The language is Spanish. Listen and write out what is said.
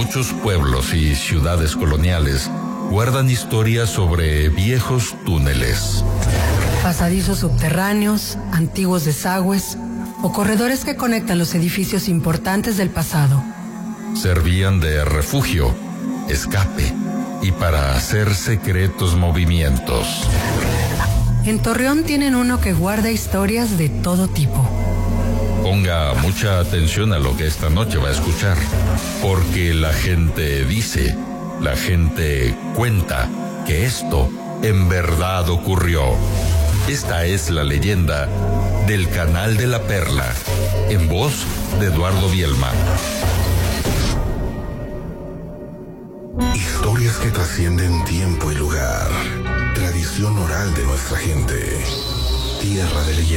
Muchos pueblos y ciudades coloniales guardan historias sobre viejos túneles. Pasadizos subterráneos, antiguos desagües o corredores que conectan los edificios importantes del pasado. Servían de refugio, escape y para hacer secretos movimientos. En Torreón tienen uno que guarda historias de todo tipo. Ponga mucha atención a lo que esta noche va a escuchar, porque la gente dice, la gente cuenta que esto en verdad ocurrió. Esta es la leyenda del Canal de la Perla, en voz de Eduardo Bielma. Historias que trascienden tiempo y lugar. Tradición oral de nuestra gente. Tierra de leyendas.